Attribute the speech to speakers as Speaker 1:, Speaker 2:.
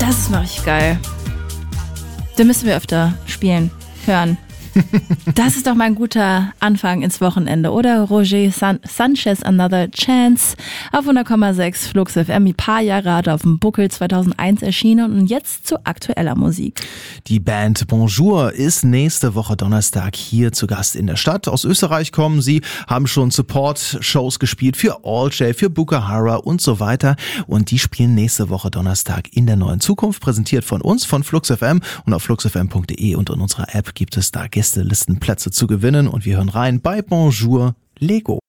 Speaker 1: Das ist mal richtig geil. Den müssen wir öfter spielen, hören. Das ist doch mal ein guter Anfang ins Wochenende, oder? Roger Sanchez, Another Chance auf 100,6 Flux FM. Ein paar Jahre hat er auf dem Buckel, 2001 erschienen und jetzt zu aktueller Musik.
Speaker 2: Die Band Bonjour ist nächste Woche Donnerstag hier zu Gast in der Stadt. Aus Österreich kommen sie, haben schon Support-Shows gespielt für All J, für Bukahara und so weiter. Und die spielen nächste Woche Donnerstag in der Neuen Zukunft, präsentiert von uns, von Flux FM. Und auf fluxfm.de und in unserer App gibt es da Gästelistenplätze zu gewinnen. Und wir hören rein bei Bonjour Lego.